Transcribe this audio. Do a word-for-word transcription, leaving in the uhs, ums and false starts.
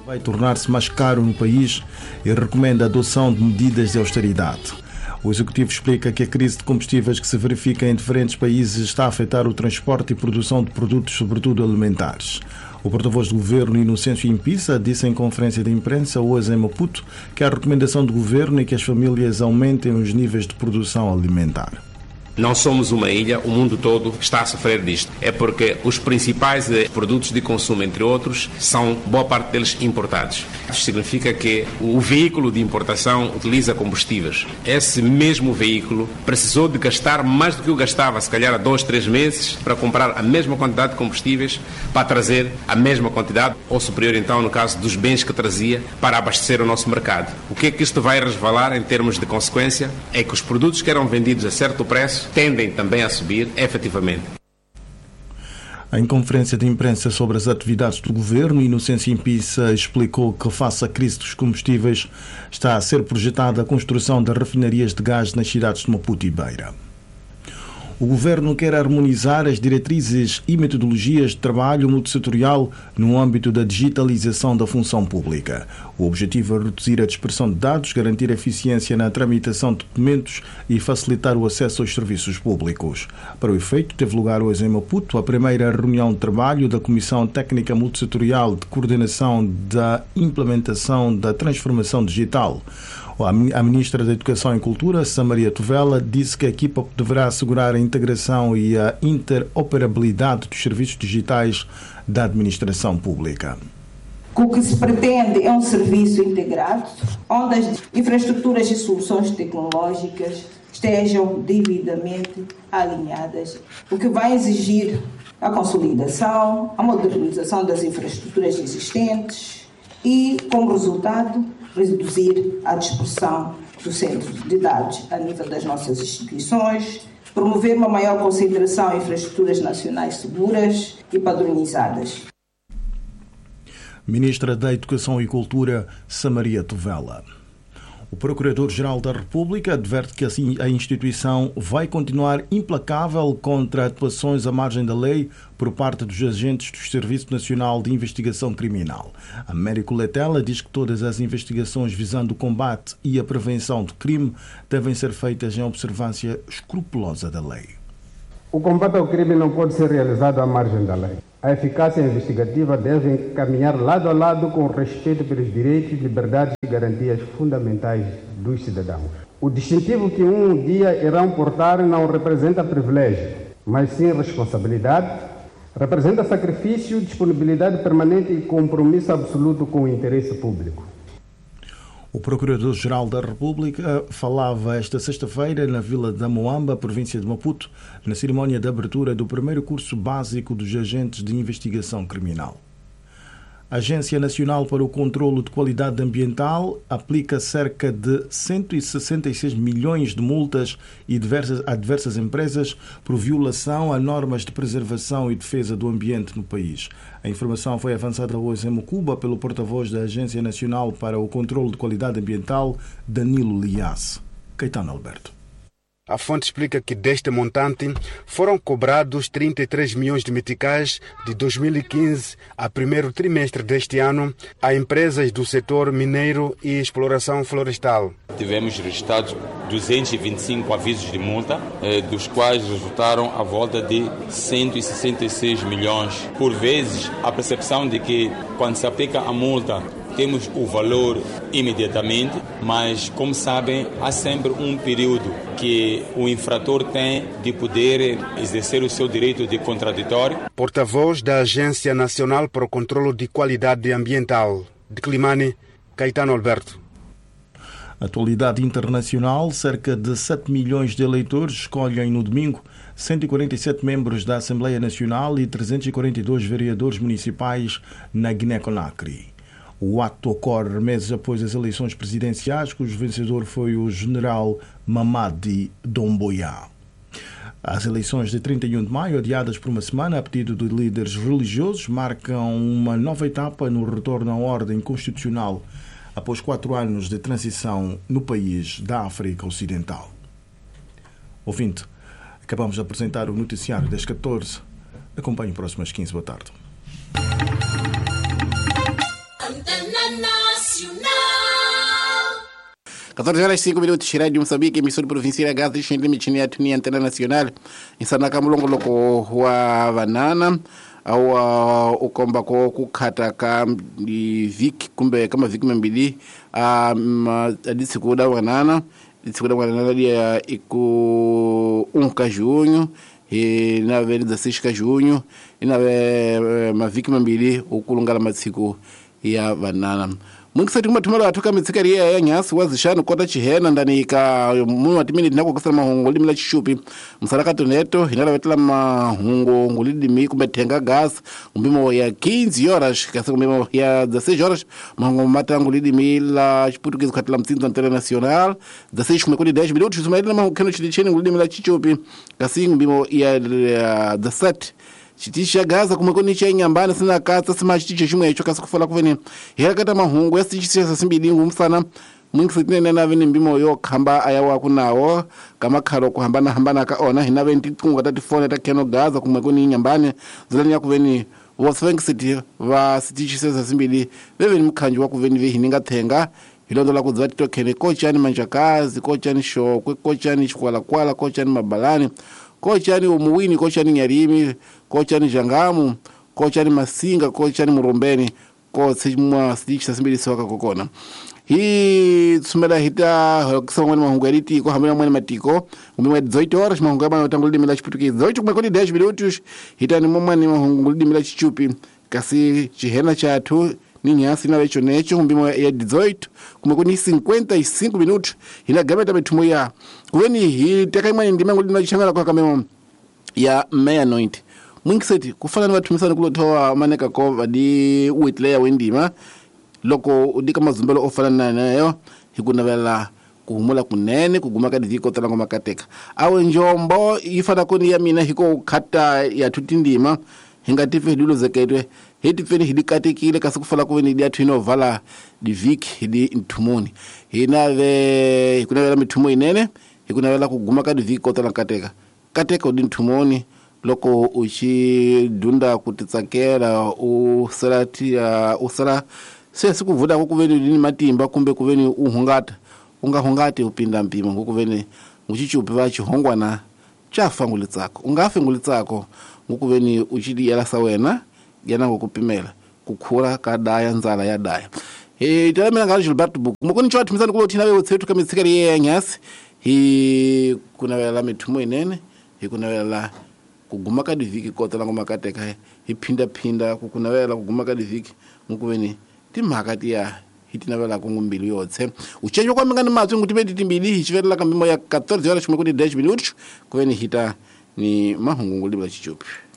vai tornar-se mais caro no país e recomenda a adoção de medidas de austeridade. O Executivo explica que a crise de combustíveis que se verifica em diferentes países está a afetar o transporte e produção de produtos, sobretudo alimentares. O porta-voz do Governo, Inocêncio Impisa, disse em conferência de imprensa hoje em Maputo que a recomendação do Governo é que as famílias aumentem os níveis de produção alimentar. Não somos uma ilha, o mundo todo está a sofrer disto. É porque os principais produtos de consumo, entre outros, são, boa parte deles, importados. Isso significa que o veículo de importação utiliza combustíveis. Esse mesmo veículo precisou de gastar mais do que o gastava, se calhar há dois, três meses, para comprar a mesma quantidade de combustíveis para trazer a mesma quantidade, ou superior então, no caso dos bens que trazia, para abastecer o nosso mercado. O que é que isto vai resvalar em termos de consequência? É que os produtos que eram vendidos a certo preço tendem também a subir, efetivamente. Em conferência de imprensa sobre as atividades do Governo, Inocêncio Impisa explicou que, face à crise dos combustíveis, está a ser projetada a construção de refinarias de gás nas cidades de Maputo e Beira. O Governo quer harmonizar as diretrizes e metodologias de trabalho multissetorial no âmbito da digitalização da função pública. O objetivo é reduzir a dispersão de dados, garantir eficiência na tramitação de documentos e facilitar o acesso aos serviços públicos. Para o efeito, teve lugar hoje em Maputo a primeira reunião de trabalho da Comissão Técnica Multissetorial de Coordenação da Implementação da Transformação Digital. A Ministra da Educação e Cultura, Samaria Tovela, disse que a equipa deverá assegurar a integração e a interoperabilidade dos serviços digitais da administração pública. O que se pretende é um serviço integrado, onde as infraestruturas e soluções tecnológicas estejam devidamente alinhadas, o que vai exigir a consolidação, a modernização das infraestruturas existentes e, como resultado, reduzir a dispersão do centro de dados a nível das nossas instituições, promover uma maior concentração em infraestruturas nacionais seguras e padronizadas. Ministra da Educação e Cultura, Samaria Tovela. O Procurador-Geral da República adverte que assim a instituição vai continuar implacável contra atuações à margem da lei por parte dos agentes do Serviço Nacional de Investigação Criminal. Américo Letela diz que todas as investigações visando o combate e a prevenção do crime devem ser feitas em observância escrupulosa da lei. O combate ao crime não pode ser realizado à margem da lei. A eficácia investigativa deve caminhar lado a lado com o respeito pelos direitos, liberdades e garantias fundamentais dos cidadãos. O distintivo que um dia irão portar não representa privilégio, mas sim responsabilidade, representa sacrifício, disponibilidade permanente e compromisso absoluto com o interesse público. O Procurador-Geral da República falava esta sexta-feira na Vila da Moamba, província de Maputo, na cerimónia de abertura do primeiro curso básico dos agentes de investigação criminal. A Agência Nacional para o Controlo de Qualidade Ambiental aplica cerca de cento e sessenta e seis milhões de multas e diversas, a diversas empresas por violação a normas de preservação e defesa do ambiente no país. A informação foi avançada hoje em Mocuba pelo porta-voz da Agência Nacional para o Controlo de Qualidade Ambiental, Danilo Liasse. Caetano Alberto. A fonte explica que deste montante foram cobrados trinta e três milhões de meticais de dois mil e quinze a primeiro trimestre deste ano a empresas do setor mineiro e exploração florestal. Tivemos registrados duzentos e vinte e cinco avisos de multa, dos quais resultaram a volta de cento e sessenta e seis milhões. Por vezes, a percepção de que quando se aplica a multa temos o valor imediatamente, mas, como sabem, há sempre um período que o infrator tem de poder exercer o seu direito de contraditório. Porta-voz da Agência Nacional para o Controlo de Qualidade Ambiental, de Climane, Caetano Alberto. Atualidade internacional, cerca de sete milhões de eleitores escolhem no domingo cento e quarenta e sete membros da Assembleia Nacional e trezentos e quarenta e dois vereadores municipais na Guiné-Conakry. O ato ocorre meses após as eleições presidenciais, cujo vencedor foi o general Mamadi Doumbouya. As eleições de trinta e um de maio, adiadas por uma semana a pedido de líderes religiosos, marcam uma nova etapa no retorno à ordem constitucional após quatro anos de transição no país da África Ocidental. Ouvinte, acabamos de apresentar o noticiário das catorze. Acompanhe próximas quinze. Boa tarde. Antena catorze horas e cinco minutos, Rádio Moçambique, emissora provincial de Gaza, em limite de Tunia Antena Nacional, em Sanaka Mulongoloko, Rua Banana, au ukomba ko kukata ka viki kumbe kama viki mbili a disse kuda wanana disse kuda wanana dia iku unka junho e na vez dezesseis de junho e na ma viki mbili ukulungala matsiku ya banana mungu sati kumatumala atoka mitsikari ya nyasi wazishano kota chihena ndani ka mu matimini dinako kusala mahungu limila chishupi msalakato neto hinala wetela mahungu ngulidimi kumbetenga gas umbimo ya quinze horas kasi umbimo ya dezesseis horas mahungu mata ngulidimi la chiputukizi katila mtsinzo internacional dezesseis kumekodi dez minutos sumaili mahungu keno chilicheni ngulidimi la chichupi kasi umbimo ya dezessete chitisha Gaza kumekoni cha nyambani sina kata sima chitisha shumwe hicho kasi kufala kuveni hera kata mahungu ya chitisha simbili ngumsana mwingi sitine na vini mbimo yo kamba ayawa kunawo kama karo kuhambana hambana kaona hina venti kunga tati fone ta keno Gaza kumekoni nyambani zilani ya kuveni waswengi siti wa chitisha simbili veveni mkanji wa kuveni vihi ninga tenga hilondo la kuzati tokene kocha ni manjakazi kocha ni shokwe kocha ni shkwala kwala kocha ni mabalani kocha ni umuwini kocha ni nyarimi kocha ni jangamu kocha ni masinga kocha ni murombeni kocha mwa sijisha simbili soka kokona hii tsumela hita kusongwa ni mahungu eliti kwa hamila mwani matiko umimwe dezoito horas mahungu yama utangulidi mila chiputuki zoito kumekodi dez minutos hita ni mwani mahungulidi mila chichupi kasi chihena chatu ni nyasi na wecho necho umbimo ya dezoito kumekodi cinquenta e cinco minutos hina gameta betumu ya kuweni hii teka imani ndima ngulidi mila chichangala kwa kamemo ya meya nointi mwingi seti kufana ni watu misana kulotoa maneka kova di uitlea wendima loko udika mazumbelo ofana na nayo hikuna vela kuhumula kunene kugumaka diviko talango makateka awe njombo ifana kuni ya mina hiko kata ya tutindima hinga tife hidulo zeketwe hiti feni hidikati kile kasi kufala kuveni dia tuino vala diviki hidi intumoni hina ve hikuna vela mitumo inene hikuna vela kugumaka diviko talango kateka kateka udi intumoni loko uchi dunda kutitsakela usalati uh, usala sesi kuvuda kuveni ni matimba kumbe kuveni uhungata unga hungati upinda mpimo ngukuveni uchichupi vachi hongwana chafa ngulitsako ungafe ngulitsako ngukuveni uchidi yala sawena yana ngukupimela kukhura kadaya nzala ya daya eh talamela ngalo Gilbert book mukoni chwatu mizani kulo thina wewe tsetu kamitsikari ye nyasi hi kuna wela mithumo inene hi kuna wela kugumaka diviki kota lango makateka ipinda pinda kukunawela kugumaka diviki ngukuveni timhakati ya hitina vela kungumbili yotse uchenjwa kwa mingani matsu nguti beti timbili hichivela kambimo ya catorze horas kumekuti dez minutos kuveni hita ni mahungu ngulibla chichupi.